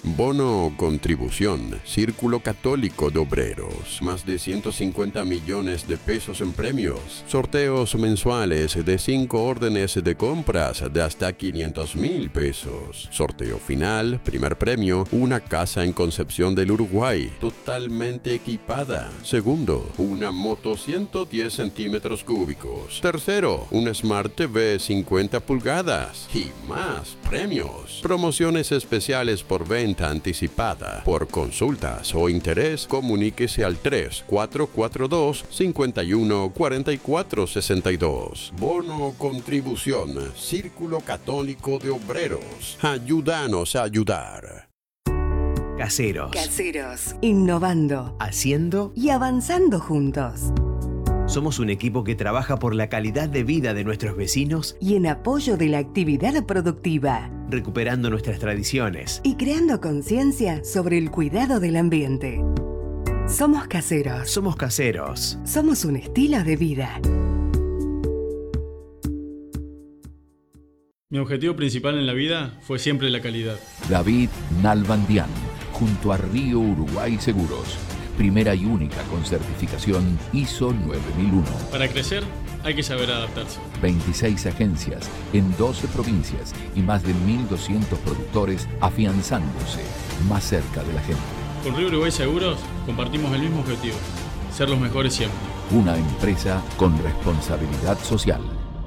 Bono contribución, Círculo Católico de Obreros. Más de 150 millones de pesos en premios. Sorteos mensuales de 5 órdenes de compras de hasta 500,000 pesos. Sorteo final, primer premio, una casa en Concepción del Uruguay, totalmente equipada. Segundo, una moto 110 centímetros cúbicos. Tercero, un Smart TV 50 pulgadas. Y más premios. Promociones especiales por venta anticipada. Por consultas o interés, comuníquese al 3442-514462. Bono contribución, Círculo Católico de Obreros. Ayúdanos a ayudar. Caseros. Caseros. Innovando. Haciendo. Y avanzando juntos. Somos un equipo que trabaja por la calidad de vida de nuestros vecinos y en apoyo de la actividad productiva, recuperando nuestras tradiciones y creando conciencia sobre el cuidado del ambiente. Somos caseros. Somos caseros. Somos un estilo de vida. Mi objetivo principal en la vida fue siempre la calidad. David Nalbandián, junto a Río Uruguay Seguros. Primera y única con certificación ISO 9001. Para crecer hay que saber adaptarse. 26 agencias en 12 provincias y más de 1.200 productores afianzándose más cerca de la gente. Con Río Uruguay Seguros compartimos el mismo objetivo, ser los mejores siempre. Una empresa con responsabilidad social.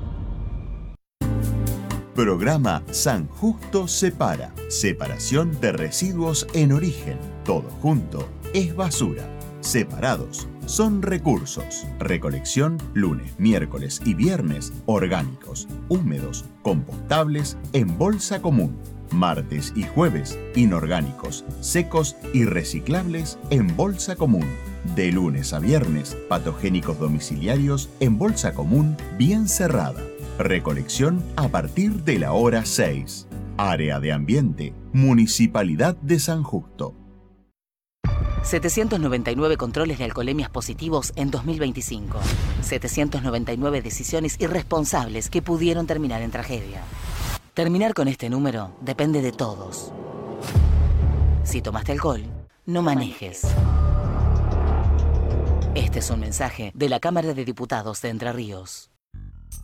Programa San Justo Separa. Separación de residuos en origen. Todo junto es basura. Separados son recursos. Recolección lunes, miércoles y viernes. Orgánicos, húmedos, compostables en bolsa común. Martes y jueves, inorgánicos, secos y reciclables en bolsa común. De lunes a viernes, patogénicos domiciliarios en bolsa común bien cerrada. Recolección a partir de la hora 6. Área de Ambiente, Municipalidad de San Justo. 799 controles de alcoholemias positivos en 2025. 799 decisiones irresponsables que pudieron terminar en tragedia. Terminar con este número depende de todos. Si tomaste alcohol, no manejes. Este es un mensaje de la Cámara de Diputados de Entre Ríos.